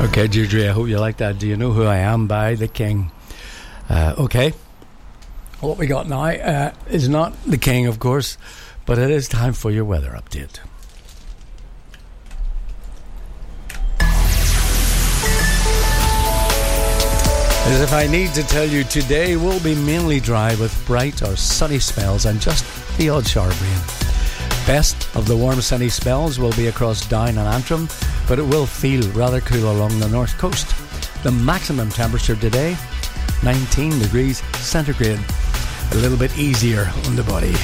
Okay, Deirdre, I hope you like that. Do You Know Who I Am by The King. Okay, what we got now is not The King, of course, but it is time for your weather update. As if I need to tell you, today will be mainly dry with bright or sunny spells and just the odd shower of rain. Best of the warm sunny spells will be across Down and Antrim, but it will feel rather cool along the north coast. The maximum temperature today, 19 degrees centigrade. A little bit easier on the body.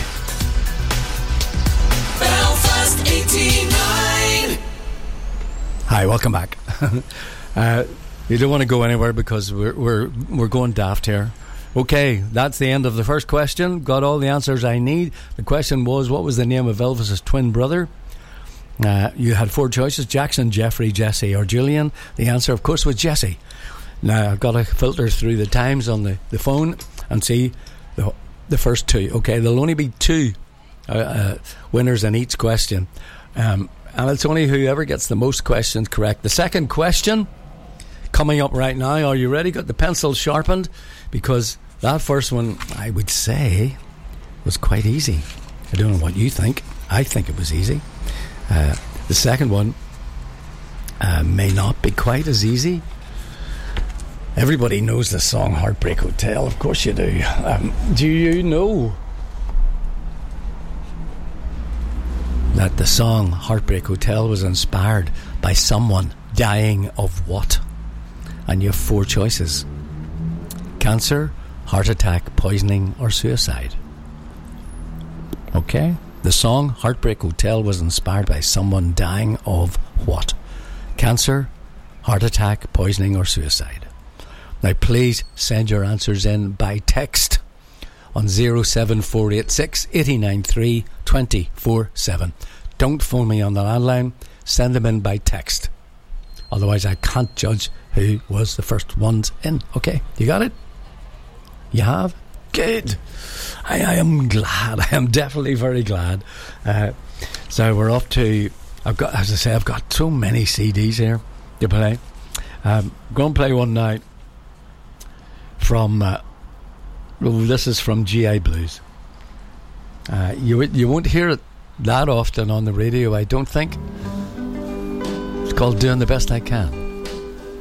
Belfast 89. Hi, welcome back. You don't want to go anywhere because we're going daft here. Okay, that's the end of the first question. Got all the answers I need. The question was, what was the name of Elvis's twin brother? You had four choices: Jackson, Jeffrey, Jesse or Julian. The answer, of course, was Jesse. Now I've got to filter through the times on the phone and see the first two. Okay, there'll only be two winners in each question, and it's only whoever gets the most questions correct. The second question coming up right now. Are you ready? Got the pencil sharpened? Because that first one, I would say, was quite easy. I don't know what you think. I think it was easy. The second one may not be quite as easy. Everybody knows the song Heartbreak Hotel. Of course you do. Do you know that the song Heartbreak Hotel was inspired by someone dying of what? And you have four choices: cancer, heart attack, poisoning or suicide. Okay? The song Heartbreak Hotel was inspired by someone dying of what? Cancer, heart attack, poisoning or suicide. Now please send your answers in by text on 07486 893 247. Don't phone me on the landline. Send them in by text. Otherwise I can't judge who was the first ones in. Okay, you got it? You have? Good. I am glad. I am definitely very glad. So we're off to, I've got so many CDs here to play. Go and play one now from this is from GI Blues. You won't hear it that often on the radio, I don't think. It's called Doing the Best I Can.